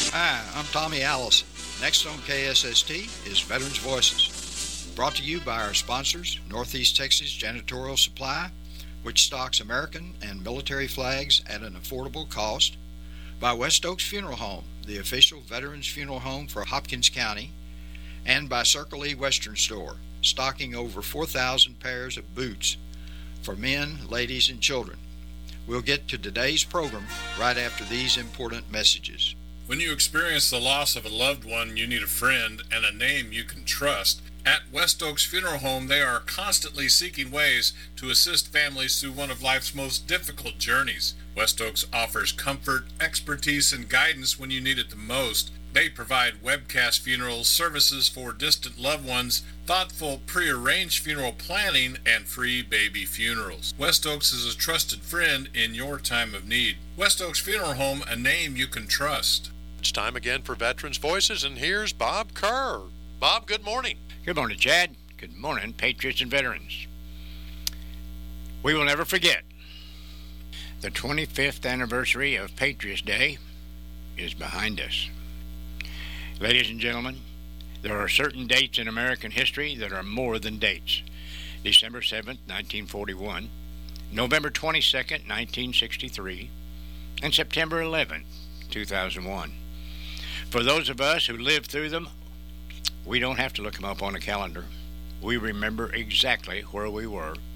Hi, I'm Tommy Allison. Next on KSST is Veterans Voices. Brought to you by our sponsors, Northeast Texas Janitorial Supply, which stocks American and military flags at an affordable cost, by West Oaks Funeral Home, the official Veterans Funeral Home for Hopkins County, and by Circle E Western Store, stocking over 4,000 pairs of boots for men, ladies, and children. We'll get to today's program right after these important messages. When you experience the loss of a loved one, you need a friend and a name you can trust. At West Oaks Funeral Home, they are constantly seeking ways to assist families through one of life's most difficult journeys. West Oaks offers comfort, expertise, and guidance when you need it the most. They provide webcast funeral services for distant loved ones, thoughtful pre-arranged funeral planning, and free baby funerals. West Oaks is a trusted friend in your time of need. West Oaks Funeral Home, a name you can trust. It's time again for Veterans Voices, and here's Bob Kerr. Bob, good morning. Good morning, Chad. Good morning, patriots and veterans. We will never forget the 25th anniversary of Patriots Day is behind us. Ladies and gentlemen, there are certain dates in American history that are more than dates. December 7th, 1941, November 22nd, 1963, and September 11th, 2001. For those of us who lived through them, we don't have to look them up on a calendar. We remember exactly where we were